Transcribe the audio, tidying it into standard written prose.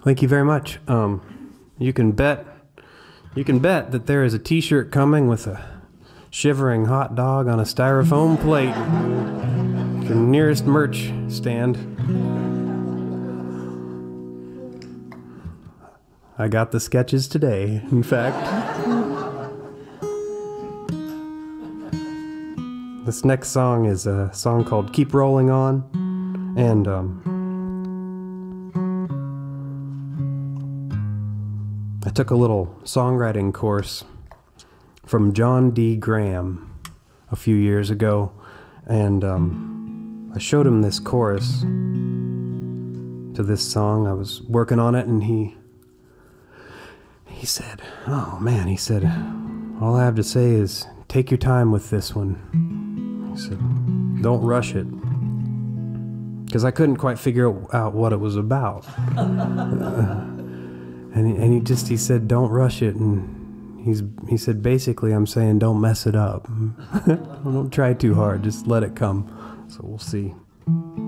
Thank you very much. You can bet that there is a T-shirt coming with a shivering hot dog on a styrofoam plate. Your nearest merch stand. I got the sketches today, in fact. This next song is a song called Keep Rolling On, and I took a little songwriting course from John D. Graham a few years ago, and I showed him this chorus to this song. I was working on it, and he said, oh man, he said, all I have to say is take your time with this one. He said, don't rush it. Because I couldn't quite figure out what it was about. And he said, don't rush it. And he said, basically, I'm saying don't mess it up. Don't try too hard, just let it come. So we'll see.